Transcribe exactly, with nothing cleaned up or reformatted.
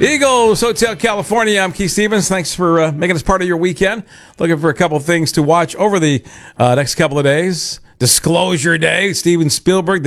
Eagles Hotel California. I'm Keith Stevens. Thanks for uh, making us part of your weekend. Looking for a couple of things to watch over the uh, next couple of days. Disclosure Day. Steven Spielberg.